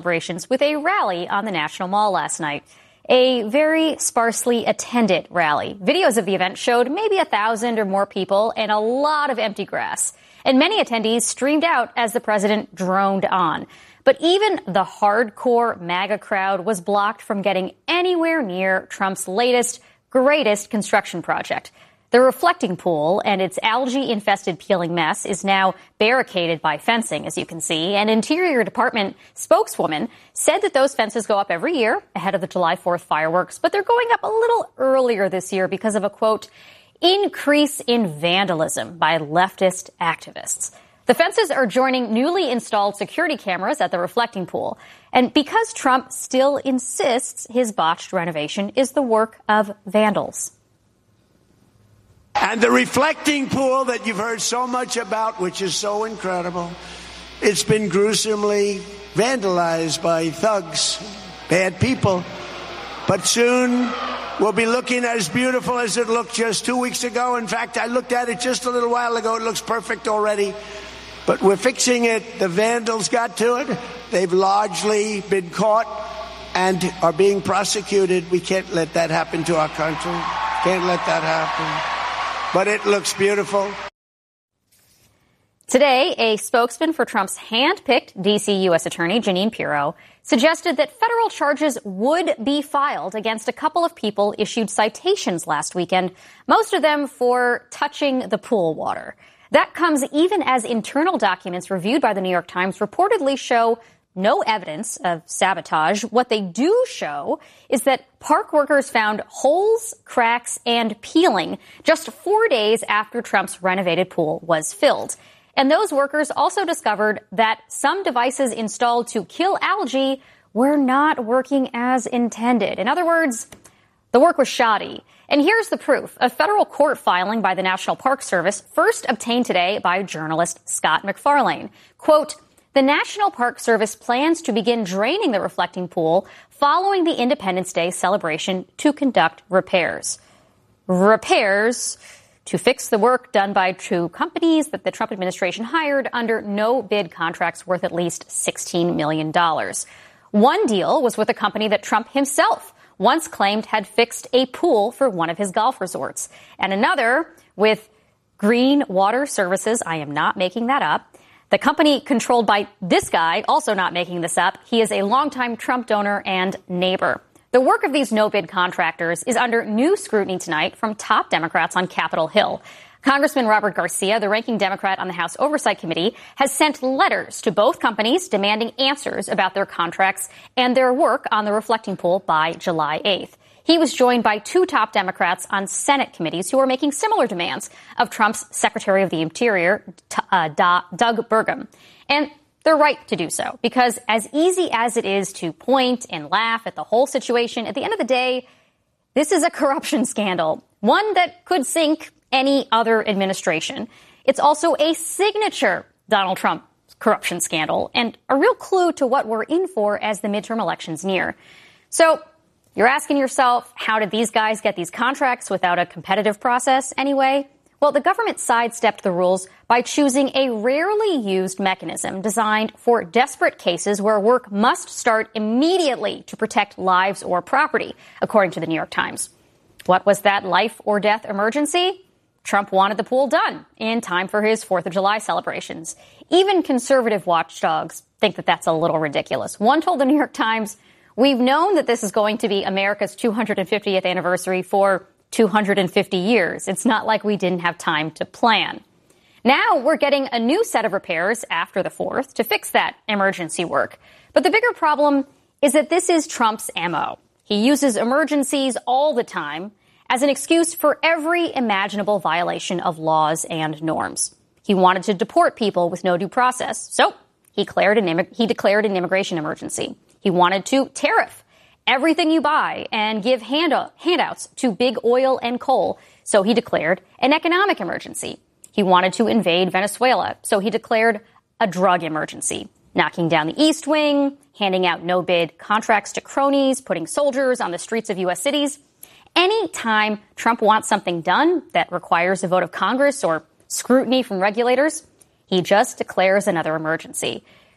celebrations with a rally on the National Mall last night. A very sparsely attended rally. Videos of the event showed maybe 1,000 or more people and a lot of empty grass. And many attendees streamed out as the president droned on. But even the hardcore MAGA crowd was blocked from getting anywhere near Trump's latest, greatest construction project. The reflecting pool and its algae-infested peeling mess is now barricaded by fencing, as you can see. An Interior Department spokeswoman said that those fences go up every year ahead of the July 4th fireworks, but they're going up a little earlier this year because of a, quote, increase in vandalism by leftist activists. The fences are joining newly installed security cameras at the reflecting pool. And because Trump still insists his botched renovation is the work of vandals. And the reflecting pool that you've heard so much about, which is so incredible, it's been gruesomely vandalized by thugs, bad people. But soon we'll be looking as beautiful as it looked just 2 weeks ago. In fact, I looked at it just a little while ago. It looks perfect already. But we're fixing it. The vandals got to it. They've largely been caught and are being prosecuted. We can't let that happen to our country. Can't let that happen. But it looks beautiful. Today, a spokesman for Trump's hand-picked D.C. U.S. Attorney, Jeanine Pirro, suggested that federal charges would be filed against a couple of people issued citations last weekend, most of them for touching the pool water. That comes even as internal documents reviewed by the New York Times reportedly show no evidence of sabotage. What they do show is that park workers found holes, cracks, and peeling just 4 days after Trump's renovated pool was filled. And those workers also discovered that some devices installed to kill algae were not working as intended. In other words, the work was shoddy. And here's the proof. A federal court filing by the National Park Service, first obtained today by journalist Scott MacFarlane. Quote, the National Park Service plans to begin draining the reflecting pool following the Independence Day celebration to conduct repairs. Repairs to fix the work done by two companies that the Trump administration hired under no-bid contracts worth at least $16 million. One deal was with a company that Trump himself once claimed had fixed a pool for one of his golf resorts, and another with Green Water Services. I am not making that up. The company controlled by this guy, also not making this up. He is a longtime Trump donor and neighbor. The work of these no-bid contractors is under new scrutiny tonight from top Democrats on Capitol Hill. Congressman Robert Garcia, the ranking Democrat on the House Oversight Committee, has sent letters to both companies demanding answers about their contracts and their work on the reflecting pool by July 8th. He was joined by two top Democrats on Senate committees who are making similar demands of Trump's Secretary of the Interior, Doug Burgum. And they're right to do so, because as easy as it is to point and laugh at the whole situation, at the end of the day, this is a corruption scandal, one that could sink any other administration. It's also a signature Donald Trump corruption scandal and a real clue to what we're in for as the midterm elections near. So you're asking yourself, how did these guys get these contracts without a competitive process anyway? Well, the government sidestepped the rules by choosing a rarely used mechanism designed for desperate cases where work must start immediately to protect lives or property, according to the New York Times. What was that life or death emergency? Trump wanted the pool done in time for his 4th of July celebrations. Even conservative watchdogs think that that's a little ridiculous. One told the New York Times, we've known that this is going to be America's 250th anniversary for 250 years. It's not like we didn't have time to plan. Now we're getting a new set of repairs after the 4th to fix that emergency work. But the bigger problem is that this is Trump's MO. He uses emergencies all the time as an excuse for every imaginable violation of laws and norms. He wanted to deport people with no due process, so he declared an immigration emergency. He wanted to tariff everything you buy and give handouts to big oil and coal, so he declared an economic emergency. He wanted to invade Venezuela, so he declared a drug emergency, knocking down the East Wing, handing out no-bid contracts to cronies, putting soldiers on the streets of U.S. cities. Any time Trump wants something done that requires a vote of Congress or scrutiny from regulators, he just declares another emergency.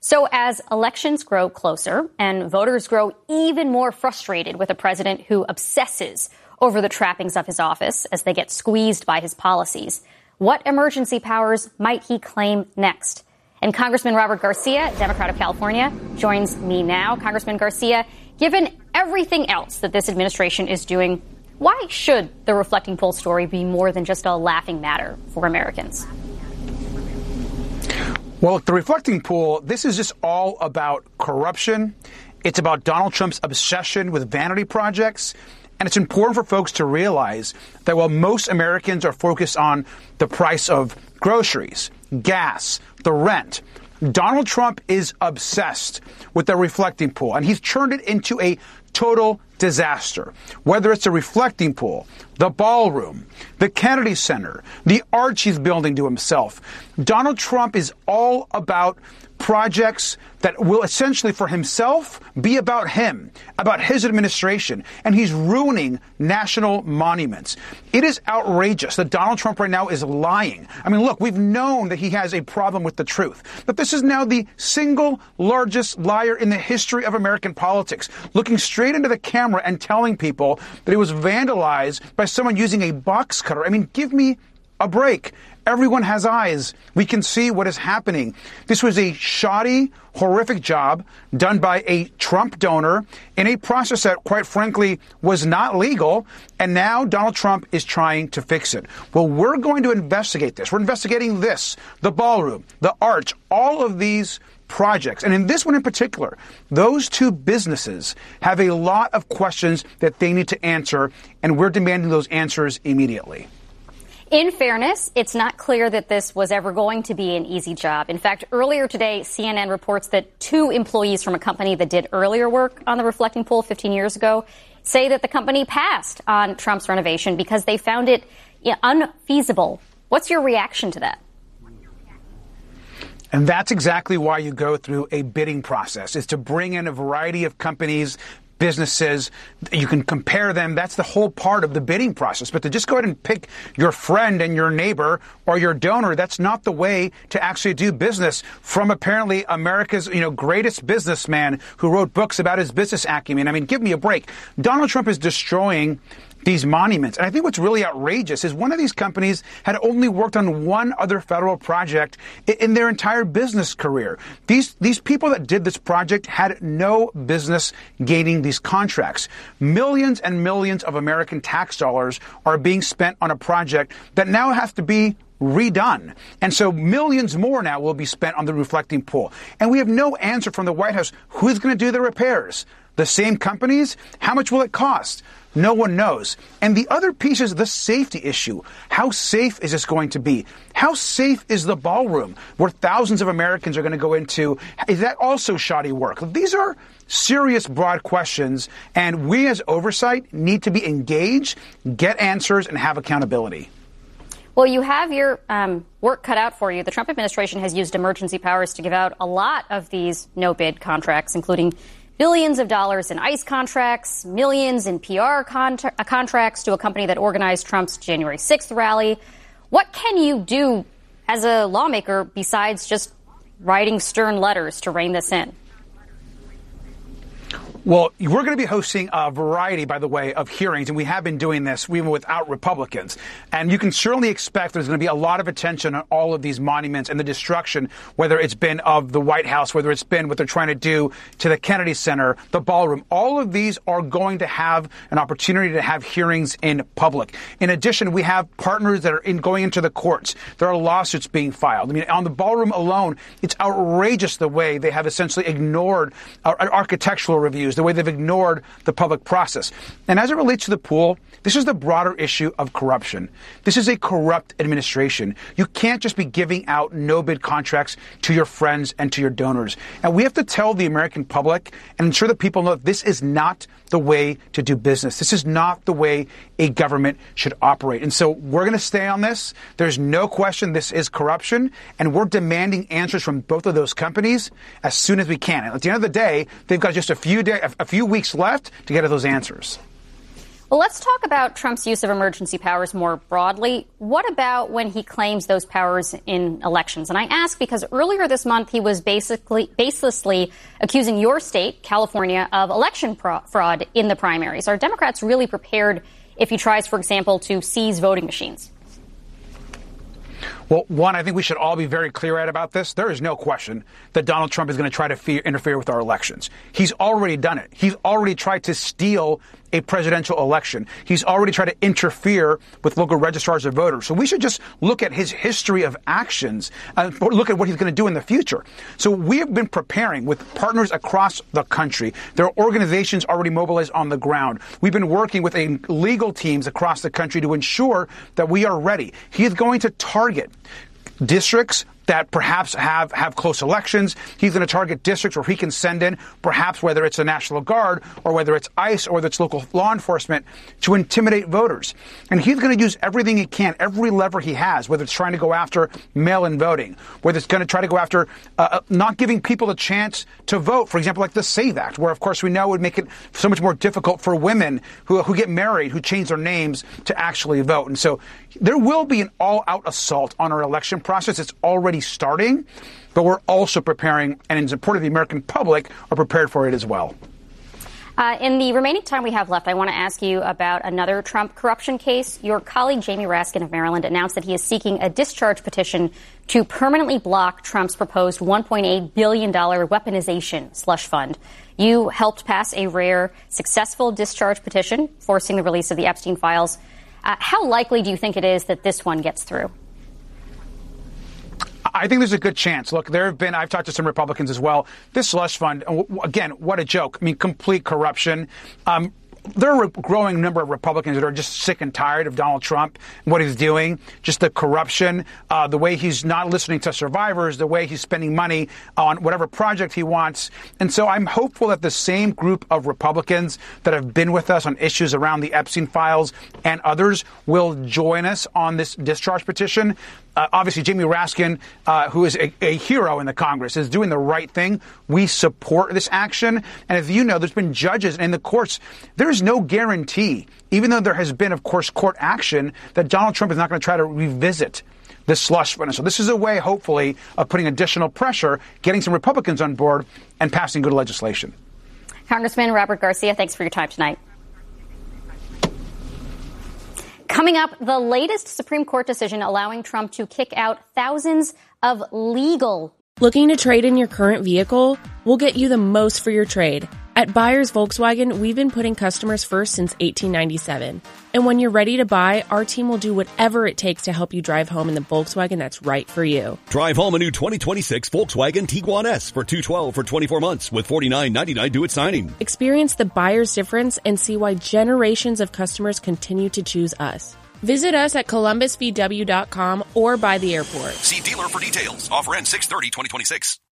So as elections grow closer and voters grow even more frustrated with a president who obsesses over the trappings of his office as they get squeezed by his policies, what emergency powers might he claim next? And Congressman Robert Garcia, Democrat of California, joins me now. Congressman Garcia, given everything else that this administration is doing, why should the Reflecting Poll story be more than just a laughing matter for Americans? Well, the Reflecting Poll, this is just all about corruption. It's about Donald Trump's obsession with vanity projects. And it's important for folks to realize that while most Americans are focused on the price of groceries, gas, the rent, Donald Trump is obsessed with the Reflecting Poll, and he's turned it into a total disaster. Whether it's a Reflecting Poll, the ballroom, the Kennedy Center, the arch he's building to himself, Donald Trump is all about projects that will essentially for himself be about him, about his administration, and he's ruining national monuments. It is outrageous that Donald Trump right now is lying. I mean, look, we've known that he has a problem with the truth, but this is now the single largest liar in the history of American politics, looking straight into the camera and telling people that it was vandalized by someone using a box cutter. I mean, give me a break. Everyone has eyes. We can see what is happening. This was a shoddy, horrific job done by a Trump donor in a process that, quite frankly, was not legal. And now Donald Trump is trying to fix it. Well, we're going to investigate this. We're investigating this, the ballroom, the arch, all of these projects. And in this one in particular, those two businesses have a lot of questions that they need to answer, and we're demanding those answers immediately. In fairness, it's not clear that this was ever going to be an easy job. In fact, earlier today, CNN reports that 2 employees from a company that did earlier work on the Reflecting Poll 15 years ago say that the company passed on Trump's renovation because they found it unfeasible. What's your reaction to that? And that's exactly why you go through a bidding process, is to bring in a variety of companies, businesses. You can compare them. That's the whole part of the bidding process. But to just go ahead and pick your friend and your neighbor or your donor, that's not the way to actually do business from apparently America's, greatest businessman who wrote books about his business acumen. I mean, give me a break. Donald Trump is destroying these monuments. And I think what's really outrageous is one of these companies had only worked on one other federal project in their entire business career. These people that did this project had no business gaining these contracts. Millions and millions of American tax dollars are being spent on a project that now has to be redone. And so millions more now will be spent on the Reflecting Poll. And we have no answer from the White House. Who's going to do the repairs? The same companies? How much will it cost? No one knows. And the other piece is the safety issue. How safe is this going to be? How safe is the ballroom where thousands of Americans are going to go into? Is that also shoddy work? These are serious, broad questions, and we as oversight need to be engaged, get answers, and have accountability. Well, you have your work cut out for you. The Trump administration has used emergency powers to give out a lot of these no-bid contracts, including billions of dollars in ICE contracts, millions in PR contracts to a company that organized Trump's January 6th rally. What can you do as a lawmaker besides just writing stern letters to rein this in? Well, we're going to be hosting a variety, by the way, of hearings, and we have been doing this even without Republicans. And you can certainly expect there's going to be a lot of attention on all of these monuments and the destruction, whether it's been of the White House, whether it's been what they're trying to do to the Kennedy Center, the ballroom. All of these are going to have an opportunity to have hearings in public. In addition, we have partners that are going into the courts. There are lawsuits being filed. I mean, on the ballroom alone, it's outrageous the way they have essentially ignored architectural reviews, the way they've ignored the public process. And as it relates to the pool, this is the broader issue of corruption. This is a corrupt administration. You can't just be giving out no-bid contracts to your friends and to your donors. And we have to tell the American public and ensure that people know that this is not the way to do business. This is not the way a government should operate. And so we're going to stay on this. There's no question this is corruption, and we're demanding answers from both of those companies as soon as we can. And at the end of the day, they've got just a few weeks left to get at those answers. Well, let's talk about Trump's use of emergency powers more broadly. What about when he claims those powers in elections? And I ask because earlier this month, he was baselessly accusing your state, California, of election fraud in the primaries. Are Democrats really prepared if he tries, for example, to seize voting machines? Well, one, I think we should all be very clear-eyed about this. There is no question that Donald Trump is going to try to interfere with our elections. He's already done it. He's already tried to steal a presidential election. He's already tried to interfere with local registrars of voters. So we should just look at his history of actions and look at what he's going to do in the future. So we have been preparing with partners across the country. There are organizations already mobilized on the ground. We've been working with legal teams across the country to ensure that we are ready. He is going to target districts that perhaps have close elections. He's going to target districts where he can send in, perhaps whether it's the National Guard or whether it's ICE or whether it's local law enforcement, to intimidate voters. And he's going to use everything he can, every lever he has, whether it's trying to go after mail-in voting, whether it's going to try to go after not giving people a chance to vote, for example, like the SAVE Act, where, of course, we know would make it so much more difficult for women who get married, who change their names, to actually vote. And so there will be an all-out assault on our election process. It's already starting, but we're also preparing, and in support of the American public, are prepared for it as well. In the remaining time we have left, I want to ask you about another Trump corruption case. Your colleague, Jamie Raskin of Maryland, announced that he is seeking a discharge petition to permanently block Trump's proposed $1.8 billion weaponization slush fund. You helped pass a rare, successful discharge petition forcing the release of the Epstein files. How likely do you think it is that this one gets through? I think there's a good chance. Look, I've talked to some Republicans as well. This slush fund, again, what a joke. I mean, complete corruption. There are a growing number of Republicans that are just sick and tired of Donald Trump and what he's doing, just the corruption, the way he's not listening to survivors, the way he's spending money on whatever project he wants. And so I'm hopeful that the same group of Republicans that have been with us on issues around the Epstein files and others will join us on this discharge petition. Obviously, Jamie Raskin, who is a hero in the Congress, is doing the right thing. We support this action. And as you know, there's been judges in the courts. There's no guarantee, even though there has been, of course, court action, that Donald Trump is not going to try to revisit this slush fund. So this is a way, hopefully, of putting additional pressure, getting some Republicans on board, and passing good legislation. Congressman Robert Garcia, thanks for your time tonight. Coming up, the latest Supreme Court decision allowing Trump to kick out thousands of legal. Looking to trade in your current vehicle? We'll get you the most for your trade. At Buyers Volkswagen, we've been putting customers first since 1897. And when you're ready to buy, our team will do whatever it takes to help you drive home in the Volkswagen that's right for you. Drive home a new 2026 Volkswagen Tiguan S for $212 for 24 months with $49.99 due at signing. Experience the buyer's difference and see why generations of customers continue to choose us. Visit us at columbusvw.com or by the airport. See dealer for details. Offer ends 6/30/2026.